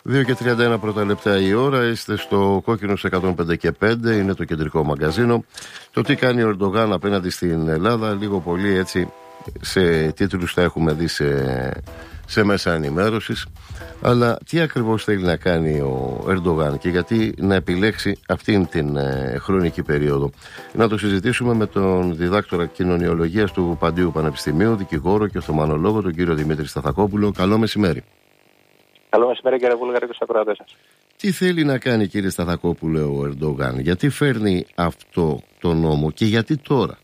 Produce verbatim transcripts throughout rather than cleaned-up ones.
δύο και τριάντα ένα πρώτα λεπτά η ώρα, είστε στο Κόκκινος εκατόν πέντε και πέντε, είναι το κεντρικό μαγκαζίνο. Το τι κάνει ο Ερντογάν απέναντι στην Ελλάδα, λίγο πολύ έτσι σε τίτλους τα έχουμε δει σε, σε μέσα ενημέρωσης. Αλλά τι ακριβώς θέλει να κάνει ο Ερντογάν και γιατί να επιλέξει αυτήν την ε, χρονική περίοδο. Να το συζητήσουμε με τον διδάκτορα κοινωνιολογίας του Παντίου Πανεπιστημίου, δικηγόρο και οθωμανολόγο, τον κύριο Δημήτρη Σταθακόπουλο. Καλό μεσημέρι. Καλό μεσημέρι, κύριε Βούλγαρη, και στους ακροατές σας. Τι θέλει να κάνει, κύριε Σταθακόπουλο, ο Ερντογάν, γιατί φέρνει αυτό το νόμο και γιατί τώρα?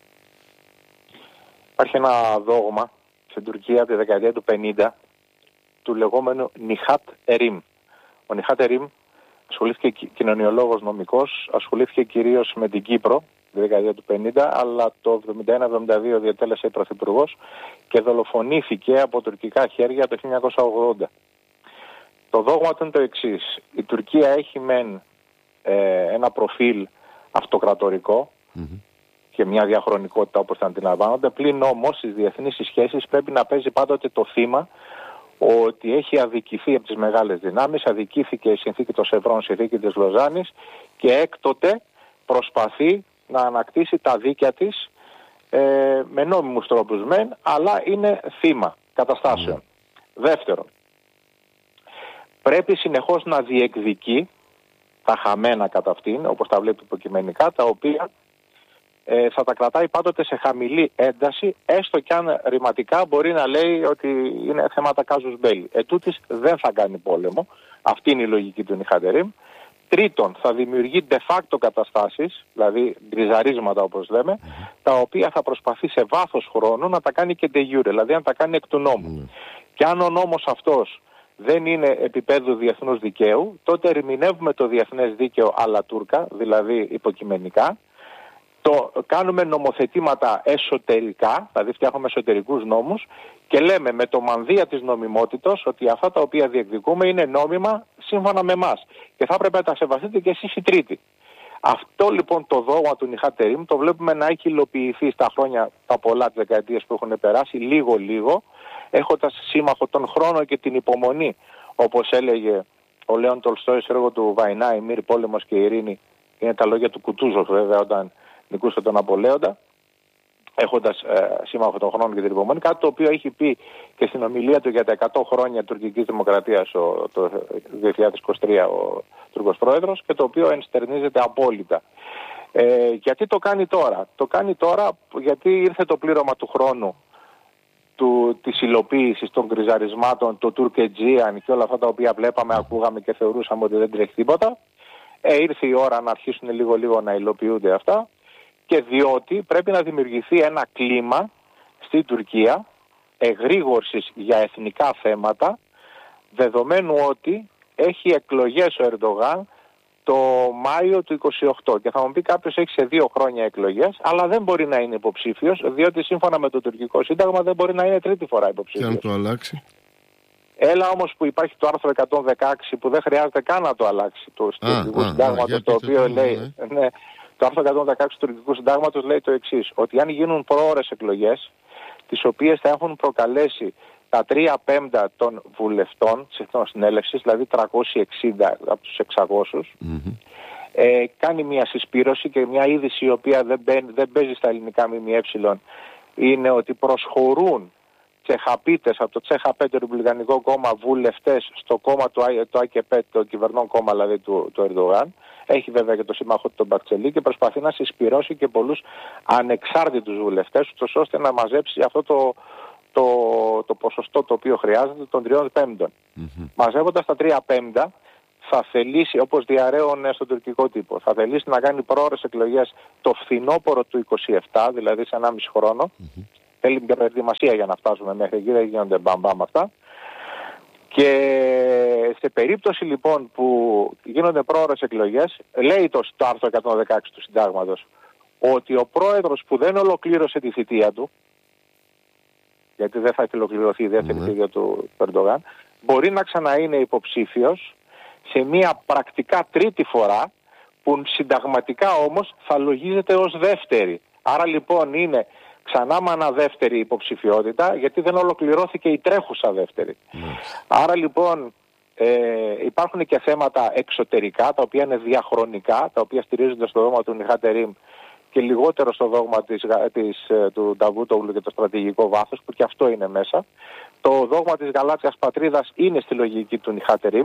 Υπάρχει ένα δόγμα στην Τουρκία από τη δεκαετία του πενήντα του λεγόμενου Νιχάτ Ερίμ. Ο Νιχάτ Ερίμ ασχολήθηκε κοινωνιολόγος νομικός, ασχολήθηκε κυρίως με την Κύπρο τη δεκαετία του πενήντα, αλλά το εβδομήντα ένα εβδομήντα δύο διατέλεσε πρωθυπουργός και δολοφονήθηκε από τουρκικά χέρια το χίλια εννιακόσια ογδόντα. Το δόγμα του είναι το εξής. Η Τουρκία έχει μεν ε, ένα προφίλ αυτοκρατορικό mm-hmm. και μια διαχρονικότητα όπως θα αντιλαμβάνονται, πλην όμως στις διεθνείς σχέσεις πρέπει να παίζει πάντοτε το θύμα ότι έχει αδικηθεί από τις μεγάλες δυνάμεις, αδικήθηκε η συνθήκη των Σευρών, η συνθήκη της Λοζάνης και έκτοτε προσπαθεί να ανακτήσει τα δίκαια της ε, με νόμιμους τρόπους μεν, αλλά είναι θύμα καταστάσεων. Mm. Δεύτερον, πρέπει συνεχώς να διεκδικεί τα χαμένα κατά αυτήν, όπως τα βλέπει υποκειμενικά, τα οποία ε, θα τα κρατάει πάντοτε σε χαμηλή ένταση, έστω κι αν ρηματικά μπορεί να λέει ότι είναι θέματα κάζους μπέλι. Ετούτοις δεν θα κάνει πόλεμο. Αυτή είναι η λογική του Νιχάτ Ερίμ. Τρίτον, θα δημιουργεί de facto καταστάσεις, δηλαδή γκριζαρίσματα όπως λέμε, mm. τα οποία θα προσπαθεί σε βάθος χρόνου να τα κάνει και de jure, δηλαδή να τα κάνει εκ του νόμου. Mm. Και αν ο νόμος αυτός δεν είναι επίπεδου διεθνούς δικαίου, τότε ερμηνεύουμε το διεθνές δίκαιο αλλά τούρκα, δηλαδή υποκειμενικά, το κάνουμε νομοθετήματα εσωτερικά, δηλαδή φτιάχνουμε εσωτερικούς νόμους και λέμε με το μανδύα της νομιμότητος ότι αυτά τα οποία διεκδικούμε είναι νόμιμα σύμφωνα με εμάς και θα έπρεπε να τα σεβαστείτε και εσείς οι τρίτοι. Αυτό λοιπόν το δόγμα του Νιχάτ Ερίμ το βλέπουμε να έχει υλοποιηθεί στα χρόνια τα πολλά, τις δεκαετίες που έχουν περάσει, λίγο-λίγο, έχοντας σύμμαχο τον χρόνο και την υπομονή, όπως έλεγε ο Λέων Τολστόι στο έργο του Βαϊνά, η Μύρη, πόλεμος και ειρήνη, είναι τα λόγια του Κουτούζοφ βέβαια όταν νικούσε τον Απολέοντα, έχοντας ε, σύμμαχο τον χρόνο και την υπομονή, κάτι το οποίο έχει πει και στην ομιλία του για τα εκατό χρόνια τουρκικής δημοκρατίας ο, το δύο χιλιάδες είκοσι τρία ο Τούρκος Πρόεδρος και το οποίο ενστερνίζεται απόλυτα. Ε, γιατί το κάνει τώρα? Το κάνει τώρα γιατί ήρθε το πλήρωμα του χρόνου του, της υλοποίησης των γκριζαρισμάτων, το Τουρκετζίαν και όλα αυτά τα οποία βλέπαμε, ακούγαμε και θεωρούσαμε ότι δεν τρέχει τίποτα. Ε, ήρθε η ώρα να αρχίσουν λίγο-λίγο να υλοποιούνται αυτά και διότι πρέπει να δημιουργηθεί ένα κλίμα στη Τουρκία εγρήγορσης για εθνικά θέματα, δεδομένου ότι έχει εκλογές ο Ερντογάν το Μάιο του είκοσι οκτώ και θα μου πει κάποιος έχει σε δύο χρόνια εκλογές, αλλά δεν μπορεί να είναι υποψήφιος, διότι σύμφωνα με το τουρκικό σύνταγμα δεν μπορεί να είναι τρίτη φορά υποψήφιος. Και αν το αλλάξει? Έλα όμως που υπάρχει το άρθρο εκατόν δεκαέξι που δεν χρειάζεται καν να το αλλάξει του τουρκικού συντάγματος, το οποίο το λέει, ναι. Ναι, το άρθρο εκατόν δεκαέξι του τουρκικού συντάγματος λέει το εξής, ότι αν γίνουν προώρες εκλογές, τις οποίες θα έχουν προκαλέσει τα τρία πέμπτα των βουλευτών της Εθνοσυνέλευσης, δηλαδή τριακόσιοι εξήντα από τους εξακόσιους, mm-hmm. ε, κάνει μια συσπήρωση και μια είδηση η οποία δεν, μπαίνει, δεν παίζει στα ελληνικά ΜΜΕ, είναι ότι προσχωρούν τσεχαπίτες από το ΤΣΕΧΑΠΕ, το Ρεπουμπλικανικό Κόμμα, βουλευτές στο κόμμα του το ΑΚΕΠΕ, το κυβερνών κόμμα δηλαδή του, του Ερντογάν. Έχει βέβαια και το σύμμαχο του τον Μπακτσελή και προσπαθεί να συσπυρώσει και πολλούς ανεξάρτητους βουλευτές, ώστε να μαζέψει αυτό το, το, το ποσοστό το οποίο χρειάζεται των τριών πέμπτων. Mm-hmm. Μαζεύοντας τα τρία πέμπτα θα θελήσει, όπως διαρρέουν στον τουρκικό τύπο, θα θελήσει να κάνει προώρες εκλογές το φθινόπωρο του είκοσι επτά, δηλαδή σε ενάμιση χρόνο. Mm-hmm. Θέλει μια προετοιμασία για να φτάσουμε μέχρι εκεί, δεν γίνονται μπαμπάμ αυτά. Και σε περίπτωση λοιπόν που γίνονται πρόωρες εκλογές, λέει το, το άρθρο εκατόν δεκαέξι του συντάγματος ότι ο πρόεδρος που δεν ολοκλήρωσε τη θητεία του, γιατί δεν θα έχει ολοκληρωθεί η δεύτερη mm-hmm. θητεία του Ερντογάν, μπορεί να ξαναείνε υποψήφιος σε μια πρακτικά τρίτη φορά που συνταγματικά όμως θα λογίζεται ως δεύτερη. Άρα λοιπόν είναι ξανά με ένα δεύτερη υποψηφιότητα, γιατί δεν ολοκληρώθηκε η τρέχουσα δεύτερη. Mm. Άρα λοιπόν Ε, υπάρχουν και θέματα εξωτερικά, τα οποία είναι διαχρονικά, τα οποία στηρίζονται στο δόγμα του Νιχάτε και λιγότερο στο δόγμα της, της, του Νταβούτογλου και το στρατηγικό βάθος, που και αυτό είναι μέσα. Το δόγμα της γαλάζιας πατρίδας είναι στη λογική του Νιχάτε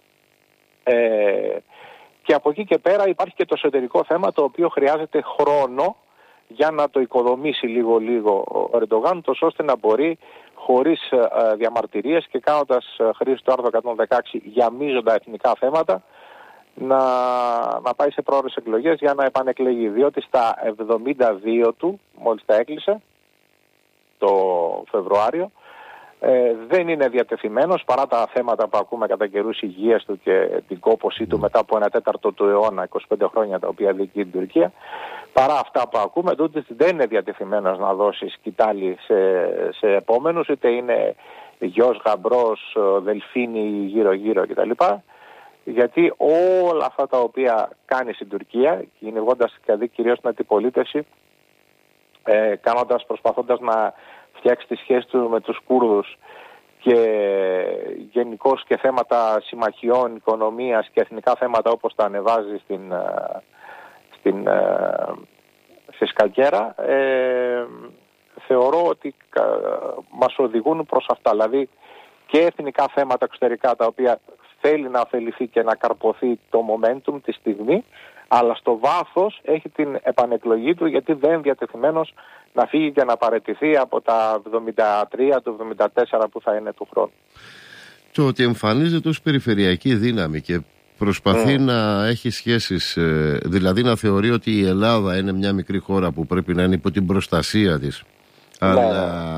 ε, και από εκεί και πέρα υπάρχει και το εσωτερικό θέμα, το οποίο χρειάζεται χρόνο για να το οικοδομήσει λίγο-λίγο ο Ερντογάν, τόσο ώστε να μπορεί χωρίς ε, διαμαρτυρίες και κάνοντας ε, χρήση του άρθρου εκατόν δεκαέξι για μείζοντα εθνικά θέματα να, να πάει σε πρόορες εκλογές για να επανεκλεγεί. Διότι στα εβδομήντα δύο του, μόλις τα έκλεισε το Φεβρουάριο, ε, δεν είναι διατεθειμένος, παρά τα θέματα που ακούμε κατά καιρούς υγείας του και την κόπωσή του μετά από ένα τέταρτο του αιώνα, είκοσι πέντε χρόνια τα οποία διοικεί την Τουρκία. Παρά αυτά που ακούμε, τότε δεν είναι διατεθειμένος να δώσει σκητάλη σε, σε επόμενους, είτε είναι γιος, γαμπρός, δελφίνι γύρω-γύρω κτλ. Γιατί όλα αυτά τα οποία κάνει στην Τουρκία, κυνηγώντας δηλαδή κυρίως την αντιπολίτευση, ε, κάνοντας, προσπαθώντας να φτιάξει τις σχέσεις του με τους Κούρδους και γενικώς και θέματα συμμαχιών, οικονομίας και εθνικά θέματα όπως τα ανεβάζει στην, στην, στη Σκακέρα, ε, θεωρώ ότι μας οδηγούν προς αυτά. Δηλαδή και εθνικά θέματα εξωτερικά τα οποία θέλει να ωφεληθεί και να καρποθεί το momentum τη στιγμή, αλλά στο βάθος έχει την επανεκλογή του, γιατί δεν είναι διατεθειμένος να φύγει και να παραιτηθεί από τα εβδομήντα τρία του εβδομήντα τέσσερα που θα είναι του χρόνου. Το ότι εμφανίζεται ως περιφερειακή δύναμη και προσπαθεί mm. να έχει σχέσεις, δηλαδή να θεωρεί ότι η Ελλάδα είναι μια μικρή χώρα που πρέπει να είναι υπό την προστασία της. Ναι. Αλλά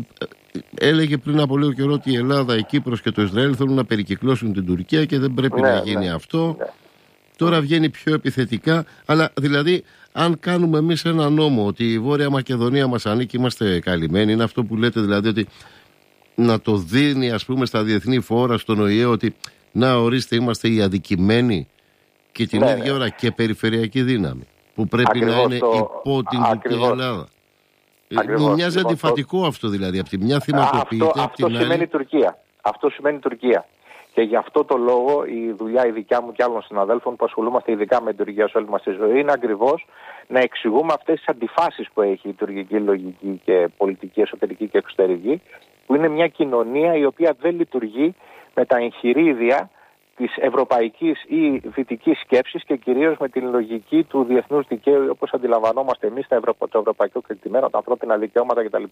έλεγε πριν από λίγο καιρό ότι η Ελλάδα, η Κύπρος και το Ισραήλ θέλουν να περικυκλώσουν την Τουρκία και δεν πρέπει ναι, να γίνει ναι, αυτό. Ναι. Τώρα βγαίνει πιο επιθετικά, αλλά δηλαδή αν κάνουμε εμείς ένα νόμο ότι η Βόρεια Μακεδονία μας ανήκει, είμαστε καλυμμένοι, είναι αυτό που λέτε δηλαδή ότι να το δίνει ας πούμε στα διεθνή φόρα, στον ΟΗΕ, ότι να ορίστε είμαστε οι αδικημένοι και την ναι, ίδια ναι. ώρα και περιφερειακή δύναμη που πρέπει ακριβώς να είναι το... υπό την Τουρκία Ελλάδα. Ακριβώς. Μου μοιάζει λοιπόν, αντιφατικό το... αυτό δηλαδή. Από τη μια θυματοποιείται, αυτό, από την αυτό σημαίνει άλλη... Τουρκία. Αυτό σημαίνει Τουρκία. Και γι' αυτό το λόγο η δουλειά η δικιά μου και άλλων συναδέλφων που ασχολούμαστε ειδικά με την Τουρκία σε όλη μας τη ζωή είναι ακριβώς να εξηγούμε αυτές τις αντιφάσεις που έχει η τουρκική λογική και πολιτική, εσωτερική και εξωτερική, που είναι μια κοινωνία η οποία δεν λειτουργεί με τα εγχειρίδια της ευρωπαϊκής ή δυτικής σκέψης και κυρίως με την λογική του διεθνούς δικαίου όπως αντιλαμβανόμαστε εμείς το, ευρω... το ευρωπαϊκό κεκτημένο, τα ανθρώπινα δικαιώματα κτλ.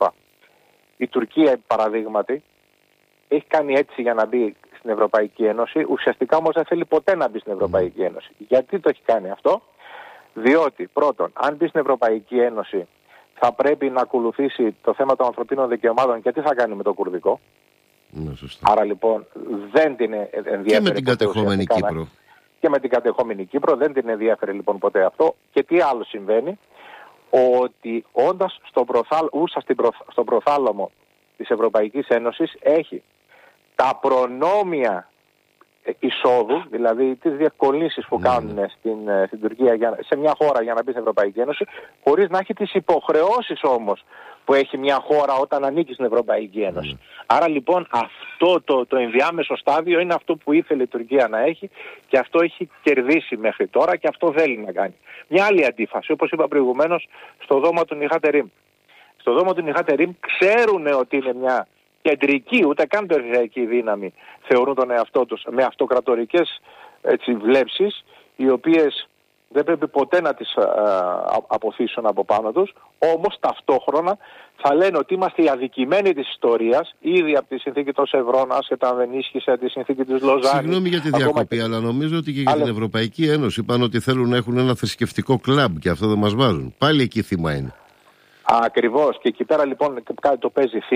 Η Τουρκία, παραδείγματι, έχει κάνει έτσι για να μπει στην Ευρωπαϊκή Ένωση, ουσιαστικά όμως δεν θέλει ποτέ να μπει στην Ευρωπαϊκή Ένωση. Γιατί το έχει κάνει αυτό? Διότι πρώτον, αν μπει στην Ευρωπαϊκή Ένωση θα πρέπει να ακολουθήσει το θέμα των ανθρωπίνων δικαιωμάτων και τι θα κάνει με το κουρδικό. Ναι, σωστά. Άρα λοιπόν δεν την ενδιαφέρει. Και με την κατεχόμενη Κύπρο. Και με την κατεχόμενη Κύπρο δεν την ενδιαφέρει λοιπόν ποτέ αυτό. Και τι άλλο συμβαίνει? Ότι όντας στον προθάλ, στην προ, στον προθάλαμο της Ευρωπαϊκής Ένωσης έχει τα προνόμια εισόδου, δηλαδή τις διευκολύνσεις που ναι, κάνουν ναι. Στην, στην Τουρκία για, σε μια χώρα για να μπει στην Ευρωπαϊκή Ένωση, χωρίς να έχει τις υποχρεώσεις όμως που έχει μια χώρα όταν ανήκει στην Ευρωπαϊκή Ένωση. Mm. Άρα λοιπόν αυτό το, το ενδιάμεσο στάδιο είναι αυτό που ήθελε η Τουρκία να έχει και αυτό έχει κερδίσει μέχρι τώρα και αυτό θέλει να κάνει. Μια άλλη αντίφαση, όπως είπα προηγουμένως, στο δόγμα του Νιχάτε. Στο δόγμα του Νιχάτε ξέρουν ότι είναι μια κεντρική, ούτε καν περιφερειακή δύναμη, θεωρούν τον εαυτό τους με αυτοκρατορικές έτσι, βλέψεις, οι οποίες δεν πρέπει ποτέ να τις α, αποθήσουν από πάνω τους, όμως ταυτόχρονα θα λένε ότι είμαστε οι αδικημένοι της ιστορίας, ήδη από τη συνθήκη των Σευρώνας και όταν δεν ίσχυσε τη συνθήκη της Λοζάνης. Συγγνώμη για τη διακοπή, και... αλλά νομίζω ότι και για αλλά... την Ευρωπαϊκή Ένωση είπαν ότι θέλουν να έχουν ένα θρησκευτικό κλαμπ και αυτό δεν μας βάζουν. Πάλι εκεί θύμα είναι. Ακριβώς, και εκεί πέρα λοιπόν κάτι το παίζει